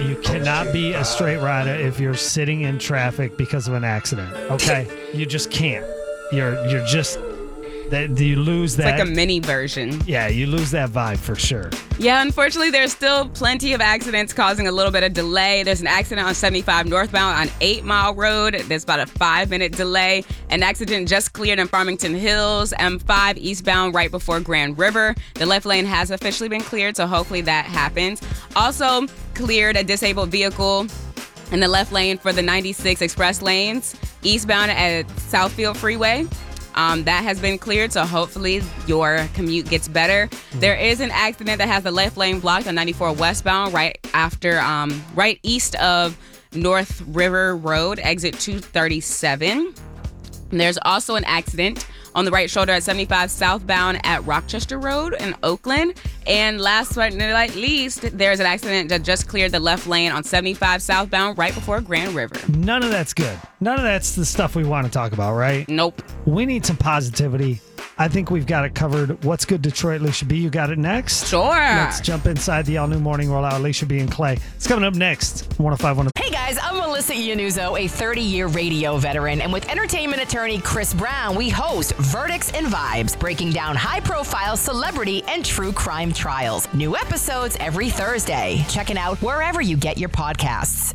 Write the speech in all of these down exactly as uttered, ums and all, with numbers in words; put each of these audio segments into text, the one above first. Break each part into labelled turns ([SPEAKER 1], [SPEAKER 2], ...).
[SPEAKER 1] you cannot be a straight rider if you're sitting in traffic because of an accident. Okay, you just can't. You're you're just that you lose that.
[SPEAKER 2] It's like a mini version.
[SPEAKER 1] Yeah, you lose that vibe for sure.
[SPEAKER 2] Yeah, unfortunately, there's still plenty of accidents causing a little bit of delay. There's an accident on seventy-five northbound on eight Mile Road. There's about a five-minute delay. An accident just cleared in Farmington Hills, M five eastbound right before Grand River. The left lane has officially been cleared, so hopefully that happens. Also cleared a disabled vehicle in the left lane for the ninety-six express lanes eastbound at Southfield Freeway. Um, that has been cleared, so hopefully your commute gets better. There is an accident that has the left lane blocked on ninety-four westbound right after, um, right east of North River Road, exit two thirty-seven. And there's also an accident on the right shoulder at seventy-five southbound at Rochester Road in Oakland. And last but not least, there's an accident that just cleared the left lane on seventy-five southbound right before Grand River.
[SPEAKER 1] None of that's good. None of that's the stuff we want to talk about, right?
[SPEAKER 2] Nope.
[SPEAKER 1] We need some positivity. I think we've got it covered. What's good, Detroit? Alicia B, you got it next?
[SPEAKER 2] Sure.
[SPEAKER 1] Let's jump inside the all-new Morning Rollout. Alicia B and Clay. It's coming up next. one oh five point one.
[SPEAKER 3] Hey guys, I'm Melissa Iannuzzo, a thirty-year radio veteran, and with entertainment attorney Chris Brown, we host Verdicts and Vibes, breaking down high-profile celebrity and true crime trials. New episodes every Thursday. Check it out wherever you get your podcasts.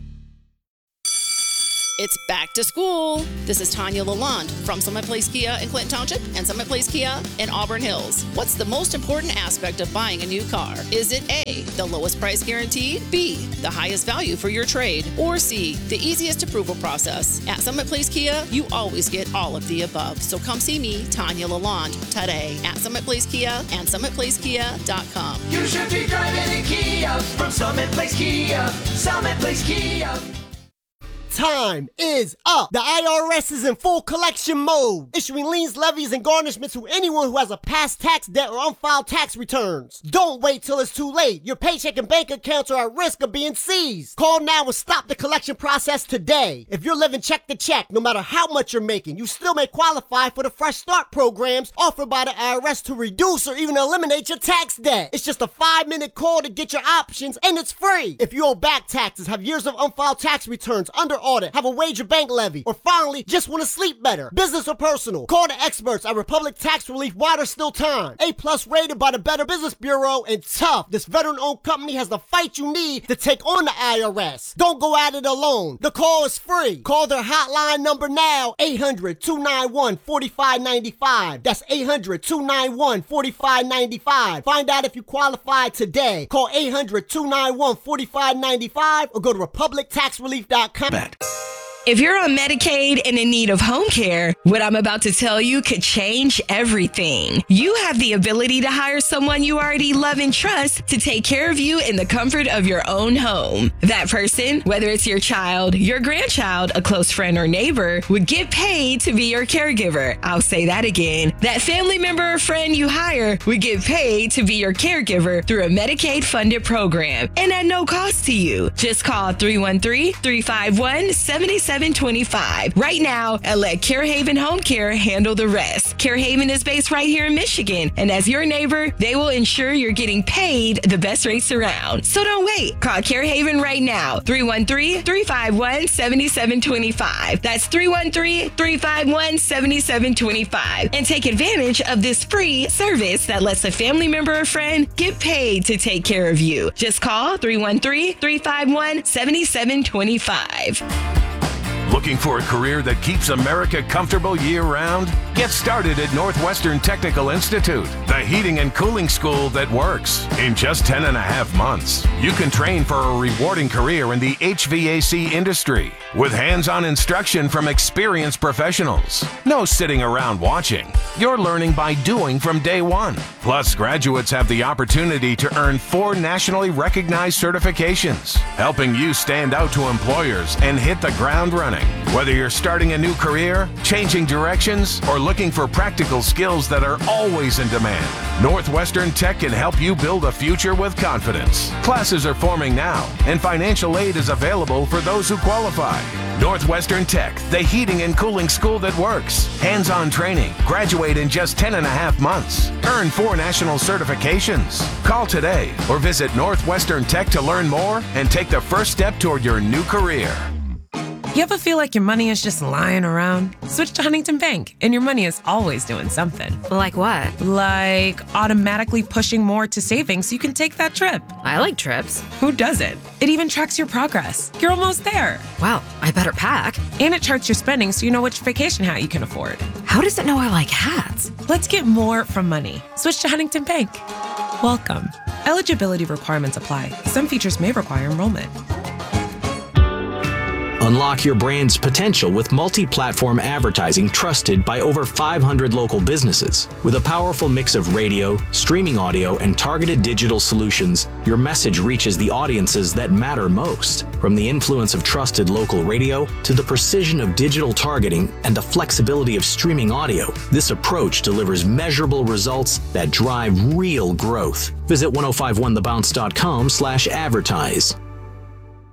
[SPEAKER 4] It's back to school. This is Tanya Lalonde from Summit Place Kia in Clinton Township and Summit Place Kia in Auburn Hills. What's the most important aspect of buying a new car? Is it A, the lowest price guaranteed, B, the highest value for your trade, or C, the easiest approval process? At Summit Place Kia, you always get all of the above. So come see me, Tanya Lalonde, today at Summit Place Kia and summit place kia dot com.
[SPEAKER 5] You should be driving a Kia from Summit Place Kia. Summit Place Kia.
[SPEAKER 6] Time is up. The I R S is in full collection mode, issuing liens, levies, and garnishments to anyone who has a past tax debt or unfiled tax returns. Don't wait till it's too late. Your paycheck and bank accounts are at risk of being seized. Call now and stop the collection process today. If you're living check to check, no matter how much you're making, you still may qualify for the Fresh Start programs offered by the I R S to reduce or even eliminate your tax debt. It's just a five-minute call to get your options, and it's free. If you owe back taxes, have years of unfiled tax returns, under audit, have a wage or bank levy, or finally just want to sleep better, business or personal, call the experts at Republic Tax Relief while there's still time. A plus rated by the Better Business Bureau, and tough. This veteran-owned company has the fight you need to take on the I R S. Don't go at it alone. The call is free. Call their hotline number now, eight hundred, two nine one, four five nine five. That's eight hundred, two nine one, four five nine five. Find out if you qualify today. Call eight hundred, two nine one, four five nine five or go to republic tax relief dot com.
[SPEAKER 3] If you're on Medicaid and in need of home care, what I'm about to tell you could change everything. You have the ability to hire someone you already love and trust to take care of you in the comfort of your own home. That person, whether it's your child, your grandchild, a close friend, or neighbor, would get paid to be your caregiver. I'll say that again. That family member or friend you hire would get paid to be your caregiver through a Medicaid-funded program and at no cost to you. Just call three one three, three five one, seven seven two five right now and let CareHaven Home Care handle the rest. CareHaven is based right here in Michigan, and as your neighbor, they will ensure you're getting paid the best rates around. So don't wait. Call CareHaven right now, three one three, three five one, seven seven two five. That's three one three, three five one, seven seven two five. And take advantage of this free service that lets a family member or friend get paid to take care of you. Just call three one three, three five one, seven seven two five.
[SPEAKER 7] Looking for a career that keeps America comfortable year-round? Get started at Northwestern Technical Institute, the heating and cooling school that works. In just ten and a half months, you can train for a rewarding career in the H V A C industry with hands-on instruction from experienced professionals. No sitting around watching. You're learning by doing from day one. Plus, graduates have the opportunity to earn four nationally recognized certifications, helping you stand out to employers and hit the ground running. Whether you're starting a new career, changing directions, or looking for practical skills that are always in demand, Northwestern Tech can help you build a future with confidence. Classes are forming now, and financial aid is available for those who qualify. Northwestern Tech, the heating and cooling school that works. Hands-on training. Graduate in just ten and a half months. Earn four national certifications. Call today or visit Northwestern Tech to learn more and take the first step toward your new career.
[SPEAKER 8] You ever feel like your money is just lying around? Switch to Huntington Bank, and your money is always doing something.
[SPEAKER 9] Like what?
[SPEAKER 8] Like automatically pushing more to savings so you can take that trip.
[SPEAKER 9] I like trips.
[SPEAKER 8] Who doesn't? It even tracks your progress. You're almost there.
[SPEAKER 9] Wow, I better pack.
[SPEAKER 8] And it charts your spending so you know which vacation hat you can afford.
[SPEAKER 9] How does it know I like hats?
[SPEAKER 8] Let's get more from money. Switch to Huntington Bank. Welcome. Eligibility requirements apply. Some features may require enrollment.
[SPEAKER 10] Unlock your brand's potential with multi-platform advertising trusted by over five hundred local businesses. With a powerful mix of radio, streaming audio, and targeted digital solutions, your message reaches the audiences that matter most. From the influence of trusted local radio to the precision of digital targeting and the flexibility of streaming audio, this approach delivers measurable results that drive real growth. Visit ten fifty-one the bounce dot com slash advertise.